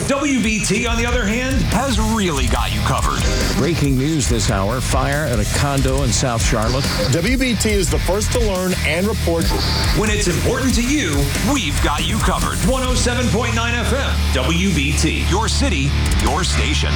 WBT, on the other hand, has really got you covered. Breaking news this hour, fire at a condo in South Charlotte. WBT is the first to learn and report. When it's important to you, we've got you covered. 107.9 FM, WBT, your city, your station.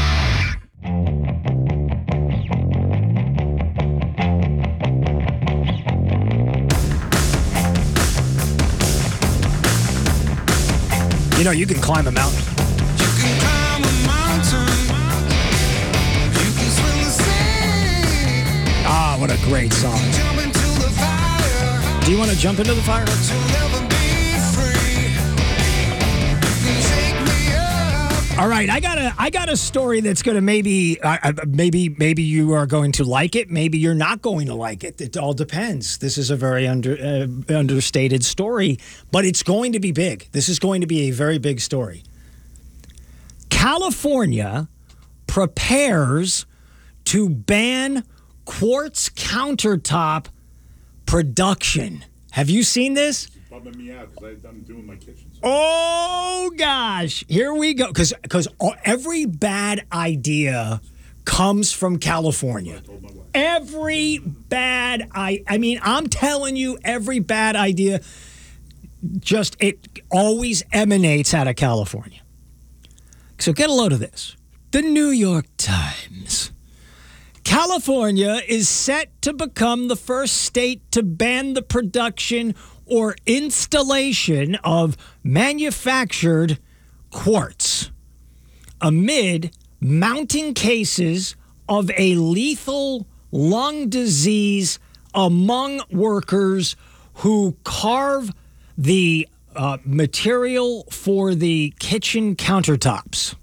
You know, you can climb a mountain. You can climb a mountain. You can swim the sea. Ah, what a great song. Jump into the fire. Do you want to jump into the fire? To never be free. You can take me up. All right, I got a story that's going to maybe you are going to like it, maybe you're not going to like it. It all depends. This is a very understated story, but it's going to be big. This is going to be a very big story. California prepares to ban quartz countertop production. Have you seen this? Bumming me out because I'm doing my kitchen. Oh, gosh. Here we go. Because every bad idea comes from California. Every bad I mean, I'm telling you, every bad idea, it always emanates out of California. So get a load of this. The New York Times. California is set to become the first state to ban the production or installation of manufactured quartz amid mounting cases of a lethal lung disease among workers who carve the material for the kitchen countertops.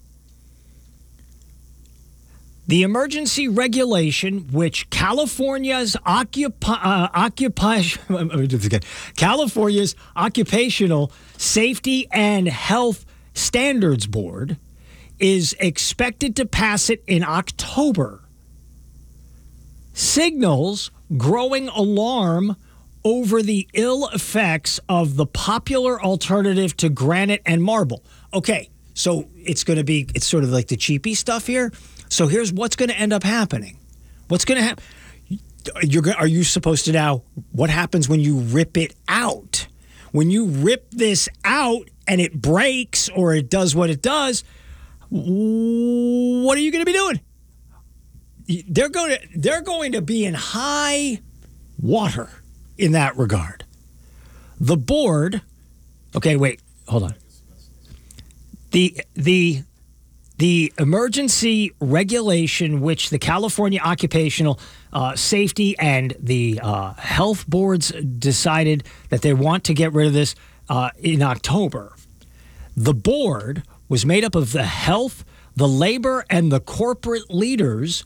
The emergency regulation, which California's Occupational Safety and Health Standards Board, is expected to pass it in October, signals growing alarm over the ill effects of the popular alternative to granite and marble. Okay, so it's sort of like the cheapy stuff here. So here's what's going to end up happening. What's going to happen? Are you supposed to now, what happens when you rip it out? When you rip this out and it breaks or it does what it does, what are you going to be doing? They're going to be in high water in that regard. The board, okay, wait, hold on. The emergency regulation, which the California Occupational Safety and the Health Boards decided that they want to get rid of this in October. The board was made up of the health, the labor, and the corporate leaders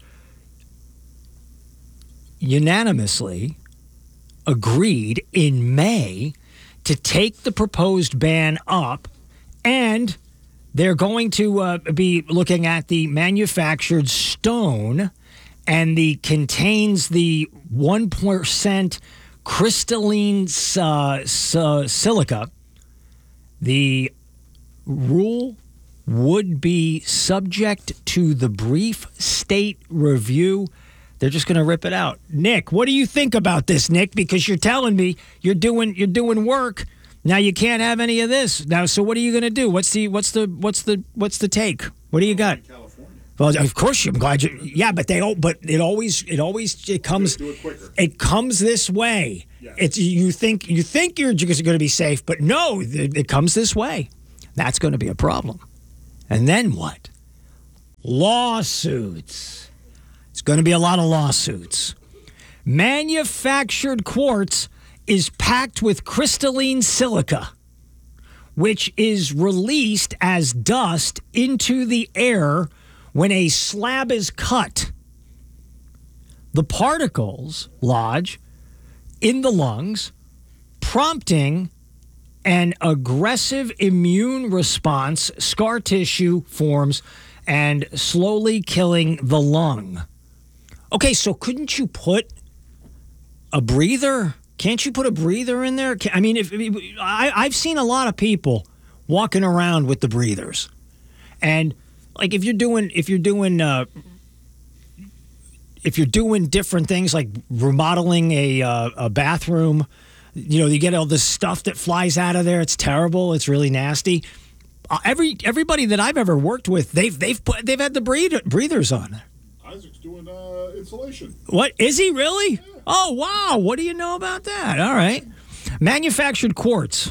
unanimously agreed in May to take the proposed ban up, and they're going to be looking at the manufactured stone and contains the 1% crystalline silica. The rule would be subject to the brief state review. They're just going to rip it out. Nick, what do you think about this, Nick? Because you're telling me you're doing work. Now you can't have any of this. Now, so what are you going to do? What's the take? What do you got? California. Well, of course, I'm glad you. Yeah, but it comes. Do it quicker. It comes this way. Yes. It's you think you're just going to be safe, but no, it comes this way. That's going to be a problem. And then what? Lawsuits. It's going to be a lot of lawsuits. Manufactured quartz is packed with crystalline silica, which is released as dust into the air when a slab is cut. The particles lodge in the lungs, prompting an aggressive immune response. Scar tissue forms and slowly killing the lung. Okay, so couldn't you put a breather? Can't you put a breather in there? I've seen a lot of people walking around with the breathers. And like if you're doing different things like remodeling a bathroom, you get all this stuff that flies out of there. It's terrible. It's really nasty. Everybody that I've ever worked with, they've had the breathers on. Isaac's doing insulation. What is he really? Yeah. Oh wow! What do you know about that? All right, manufactured quartz.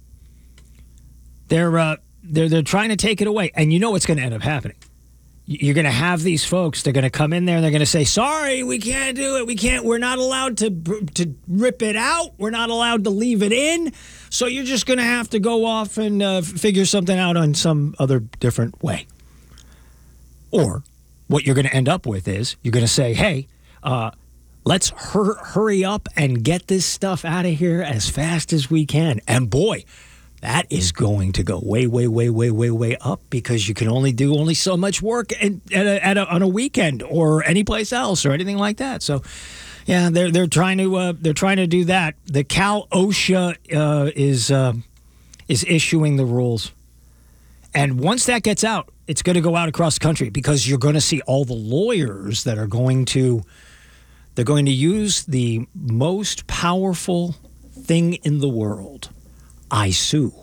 They're trying to take it away, and you know what's going to end up happening. You're going to have these folks. They're going to come in there and they're going to say, "Sorry, we can't do it. We can't. We're not allowed to rip it out. We're not allowed to leave it in. So you're just going to have to go off and figure something out on some other different way." Or what you're going to end up with is you're going to say, "Hey, let's hurry up and get this stuff out of here as fast as we can." And boy, that is going to go way, way, way, way, way, way up because you can only do so much work on a weekend or any place else or anything like that. So, yeah, they're trying to do that. The Cal OSHA is issuing the rules, and once that gets out, it's going to go out across the country because you're going to see all the lawyers that are going to use the most powerful thing in the world. I sue.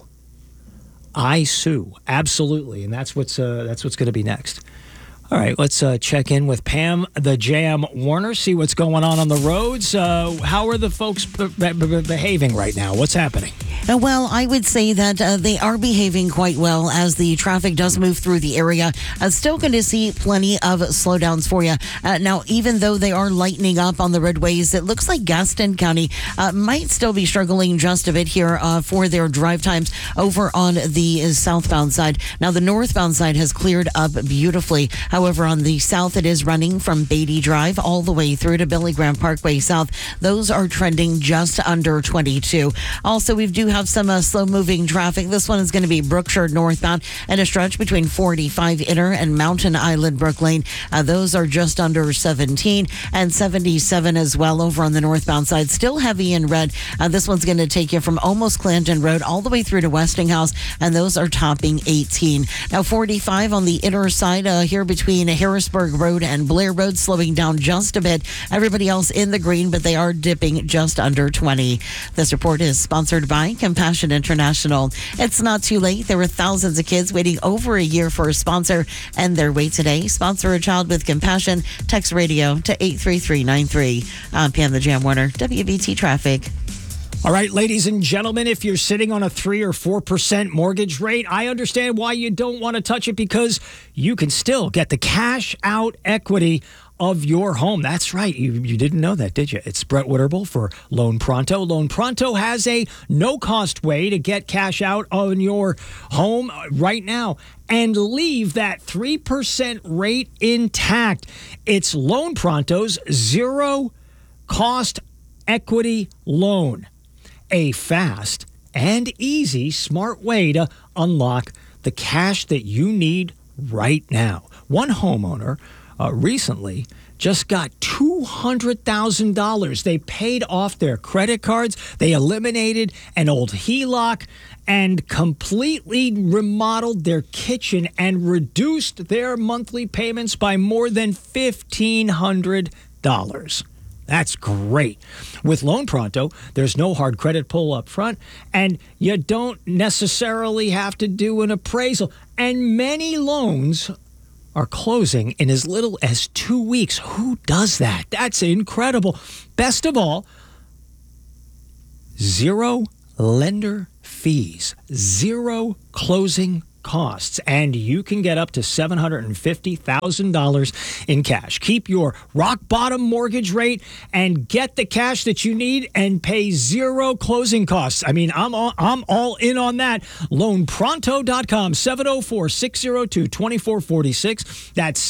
Absolutely, and that's what's going to be next. All right, let's check in with Pam the Jam Warner, see what's going on the roads. How are the folks behaving right now? What's happening? Well, I would say that they are behaving quite well as the traffic does move through the area. Still going to see plenty of slowdowns for you. Now, even though they are lightening up on the roadways, it looks like Gaston County might still be struggling just a bit here for their drive times over on the southbound side. Now, the northbound side has cleared up beautifully. However, on the south, it is running from Beatty Drive all the way through to Billy Graham Parkway South. Those are trending just under 22. Also, we do have some slow-moving traffic. This one is going to be Brookshire northbound and a stretch between 45 Inner and Mountain Island Brook Lane. Those are just under 17 and 77 as well over on the northbound side. Still heavy in red. This one's going to take you from almost Clanton Road all the way through to Westinghouse, and those are topping 18. Now, 45 on the inner side here between Harrisburg Road and Blair Road, slowing down just a bit. Everybody else in the green, but they are dipping just under 20. This report is sponsored by Compassion International. It's not too late. There were thousands of kids waiting over a year for a sponsor, and their wait today. Sponsor a child with compassion. Text radio to 83393. I'm Pam the Jam Warner, WBT Traffic. All right, ladies and gentlemen, if you're sitting on a 3 or 4% mortgage rate, I understand why you don't want to touch it because you can still get the cash out equity of your home. That's right. You didn't know that, did you? It's Brett Witterbull for Loan Pronto. Loan Pronto has a no-cost way to get cash out on your home right now and leave that 3% rate intact. It's Loan Pronto's zero-cost equity loan. A fast and easy, smart way to unlock the cash that you need right now. One homeowner recently just got $200,000. They paid off their credit cards. They eliminated an old HELOC and completely remodeled their kitchen and reduced their monthly payments by more than $1,500. That's great. With Loan Pronto, there's no hard credit pull up front, and you don't necessarily have to do an appraisal. And many loans are closing in as little as 2 weeks. Who does that? That's incredible. Best of all, zero lender fees, zero closing costs, and you can get up to $750,000 in cash. Keep your rock bottom mortgage rate and get the cash that you need and pay zero closing costs. I mean, I'm all in on that. LoanPronto.com, 704-602-2446. That's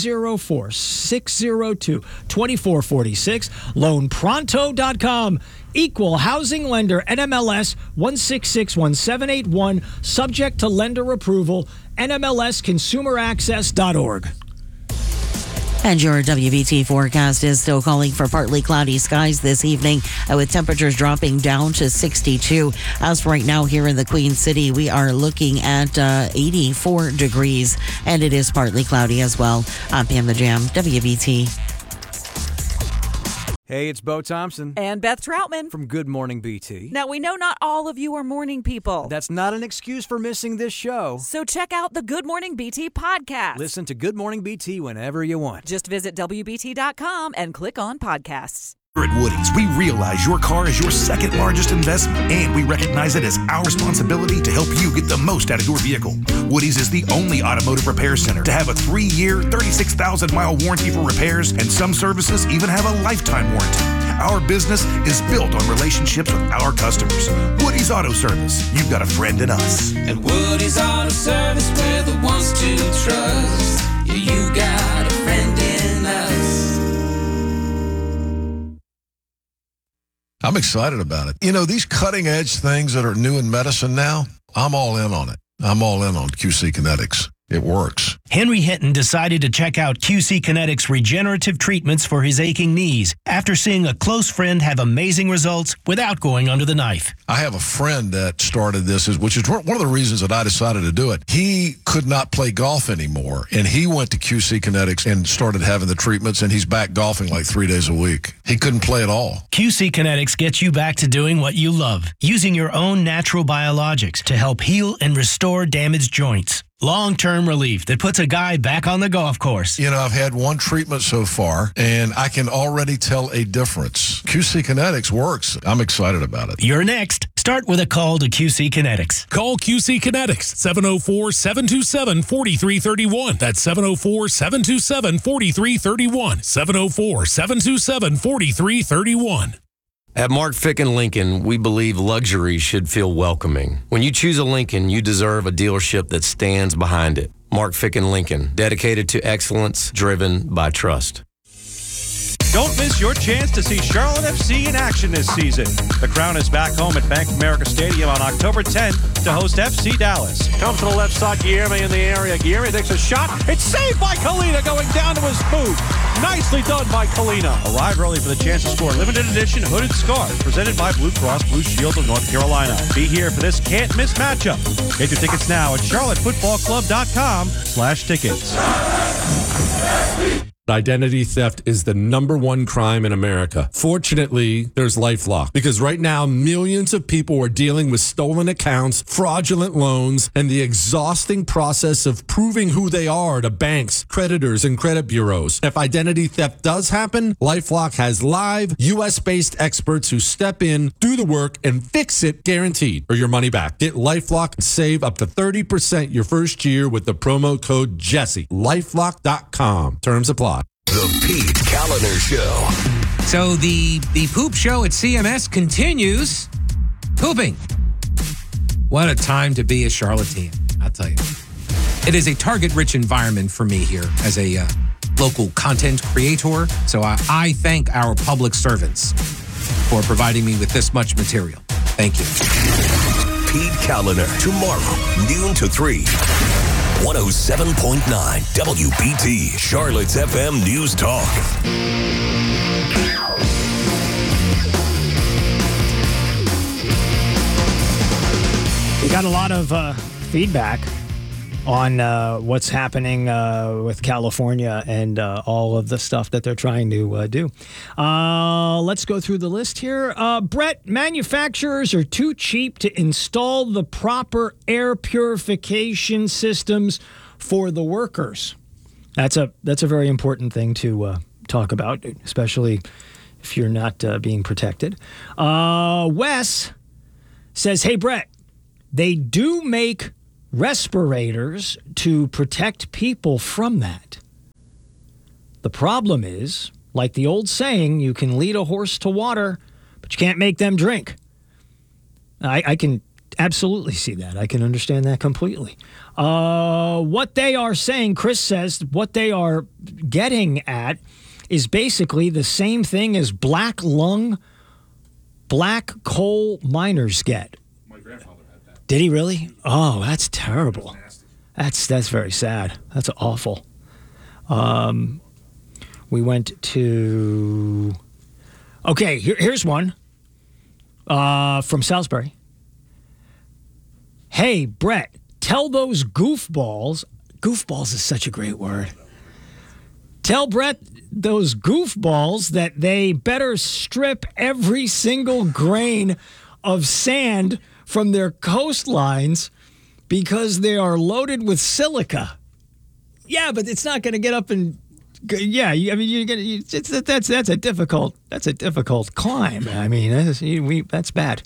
704-602-2446. LoanPronto.com. Equal housing lender, NMLS 1661781, subject to lender approval, NMLSconsumeraccess.org. And your WBT forecast is still calling for partly cloudy skies this evening, with temperatures dropping down to 62. As for right now here in the Queen City, we are looking at 84 degrees, and it is partly cloudy as well. I'm Pam the Jam, WBT. Hey, it's Bo Thompson. And Beth Troutman. From Good Morning BT. Now, we know not all of you are morning people. That's not an excuse for missing this show. So check out the Good Morning BT podcast. Listen to Good Morning BT whenever you want. Just visit WBT.com and click on podcasts. Here at Woody's, we realize your car is your second largest investment, and we recognize it as our responsibility to help you get the most out of your vehicle. Woody's is the only automotive repair center to have a 3-year, 36,000-mile warranty for repairs, and some services even have a lifetime warranty. Our business is built on relationships with our customers. Woody's Auto Service, you've got a friend in us. At Woody's Auto Service, we're the ones to trust. Yeah, you got a friend in us. I'm excited about it. You know, these cutting edge things that are new in medicine now, I'm all in on it. I'm all in on QC Kinetics. It works. Henry Hinton decided to check out QC Kinetics regenerative treatments for his aching knees after seeing a close friend have amazing results without going under the knife. I have a friend that started this, which is one of the reasons that I decided to do it. He could not play golf anymore, and he went to QC Kinetics and started having the treatments, and he's back golfing like 3 days a week. He couldn't play at all. QC Kinetics gets you back to doing what you love, using your own natural biologics to help heal and restore damaged joints. Long-term relief that puts a guy back on the golf course. You know, I've had one treatment so far, and I can already tell a difference. QC Kinetics works. I'm excited about it. You're next. Start with a call to QC Kinetics. Call QC Kinetics, 704-727-4331. That's 704-727-4331. 704-727-4331. At Mark Fick and Lincoln, we believe luxury should feel welcoming. When you choose a Lincoln, you deserve a dealership that stands behind it. Mark Fick and Lincoln, dedicated to excellence, driven by trust. Don't miss your chance to see Charlotte FC in action this season. The Crown is back home at Bank of America Stadium on October 10th to host FC Dallas. Comes to the left side, Guilherme in the area. Guilherme takes a shot. It's saved by Kalina going down to his boot. Nicely done by Kalina. Arrive early for the chance to score limited edition hooded scarf presented by Blue Cross Blue Shield of North Carolina. Be here for this can't-miss matchup. Get your tickets now at charlottefootballclub.com/tickets. Identity theft is the #1 crime in America. Fortunately, there's LifeLock, because right now millions of people are dealing with stolen accounts, fraudulent loans, and the exhausting process of proving who they are to banks, creditors, and credit bureaus. If identity theft does happen, LifeLock has live US-based experts who step in, do the work, and fix it guaranteed, or your money back. Get LifeLock and save up to 30% your first year with the promo code Jesse. LifeLock.com. Terms apply. The Pete Kaliner Show. So the poop show at CMS continues. Pooping. What a time to be a charlatan, I'll tell you. It is a target-rich environment for me here as a local content creator. So I thank our public servants for providing me with this much material. Thank you. Pete Kaliner, tomorrow, noon to 3. 107.9 WBT, Charlotte's FM News Talk. We got a lot of feedback on what's happening with California and all of the stuff that they're trying to do. Let's go through the list here. Brett, manufacturers are too cheap to install the proper air purification systems for the workers. That's a very important thing to talk about, especially if you're not being protected. Wes says, hey, Brett, they do make respirators to protect people from that. The problem is, like the old saying, you can lead a horse to water, but you can't make them drink. I can absolutely see that. I can understand that completely. What they are saying, Chris says, what they are getting at is basically the same thing as black coal miners get. Did he really? Oh, that's terrible. That's very sad. That's awful. We went to. Okay, here's one from Salisbury. Hey, Brett, tell those goofballs. Goofballs is such a great word. Tell Brett those goofballs that they better strip every single grain of sand from their coastlines because they are loaded with silica. Yeah, but it's not going to get up and. Yeah, I mean, you're gonna. That's a difficult climb. I mean, that's bad.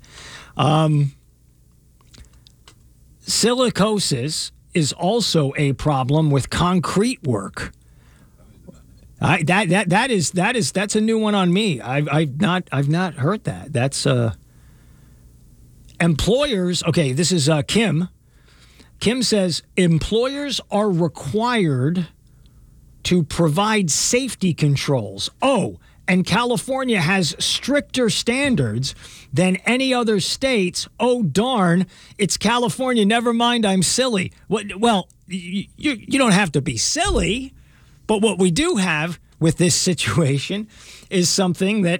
Silicosis is also a problem with concrete work. That's a new one on me. I've not heard that. That's employers. Okay, this is Kim. Kim says employers are required to provide safety controls. Oh, and California has stricter standards than any other states. Oh, darn, it's California. Never mind, I'm silly. Well, you don't have to be silly, but what we do have with this situation is something that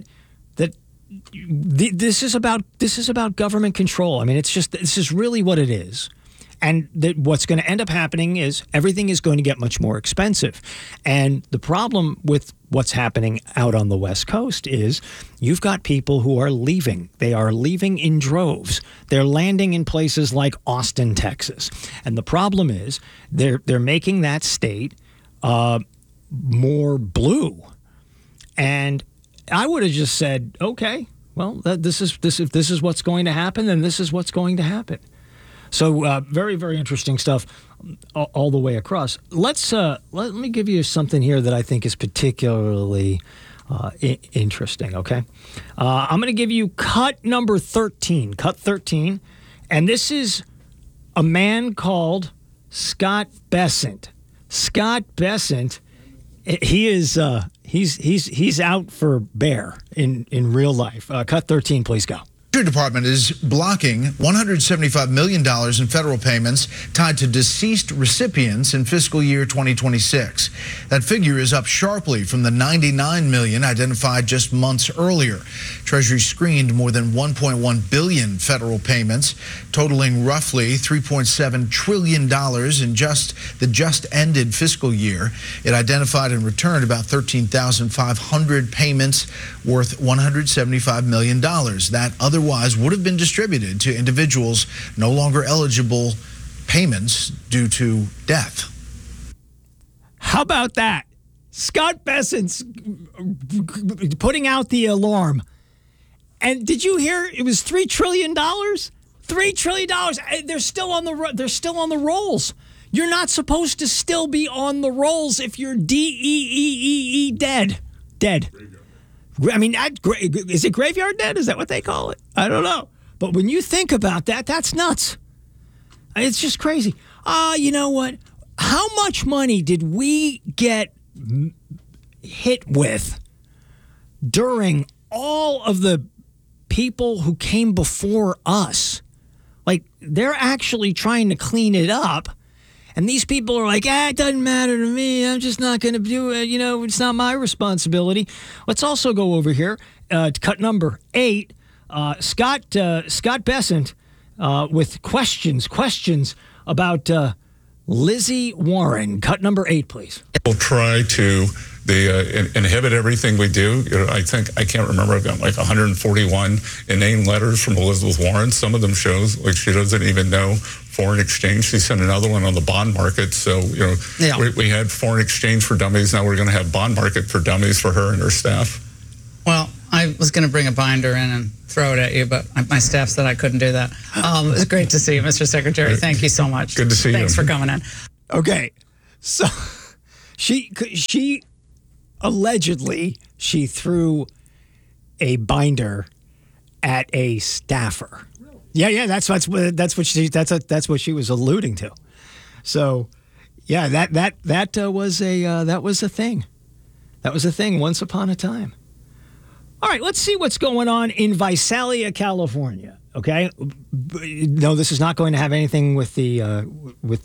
this is about government control. I mean, this is really what it is. And what's going to end up happening is everything is going to get much more expensive. And the problem with what's happening out on the West Coast is you've got people who are leaving. They are leaving in droves. They're landing in places like Austin, Texas. And the problem is they're making that state more blue. And I would have just said, okay, well, if this is what's going to happen, then this is what's going to happen. So very, very interesting stuff all the way across. Let me give you something here that I think is particularly interesting, okay? I'm going to give you cut number 13, cut 13. And this is a man called Scott Bessent. Scott Bessent, he is he's out for bear in real life. Cut 13, please go. The Treasury Department is blocking $175 million in federal payments tied to deceased recipients in fiscal year 2026. That figure is up sharply from the $99 million identified just months earlier. Treasury screened more than $1.1 billion federal payments, totaling roughly $3.7 trillion in the just ended fiscal year. It identified and returned about 13,500 payments worth $175 million. That otherwise would have been distributed to individuals no longer eligible payments due to death. How about that? Scott Bessent's putting out the alarm. And did you hear it was $3 trillion? $3 trillion. They're still on the rolls. You're not supposed to still be on the rolls if you're dead. I mean, is it graveyard dead? Is that what they call it? I don't know. But when you think about that, that's nuts. It's just crazy. You know what? How much money did we get hit with during all of the people who came before us? Like, they're actually trying to clean it up. And these people are like, it doesn't matter to me. I'm just not going to do it. You know, it's not my responsibility. Let's also go over here to cut number 8. Scott Bessent with questions about Lizzie Warren. Cut number 8, please. We'll try to inhibit everything we do. You know, I can't remember. I've got like 141 inane letters from Elizabeth Warren. Some of them shows like she doesn't even know foreign exchange. She sent another one on the bond market. So, you know, we had foreign exchange for dummies. Now we're going to have bond market for dummies for her and her staff. Well, I was going to bring a binder in and throw it at you, but my staff said I couldn't do that. It was great to see you, Mr. Secretary. Thank you so much. Good to see you. Thanks for coming in. Okay, so she allegedly she threw a binder at a staffer. Yeah, that's what she was alluding to. So, yeah, that was a thing. That was a thing once upon a time. All right, let's see what's going on in Visalia, California. Okay, no, this is not going to have anything with the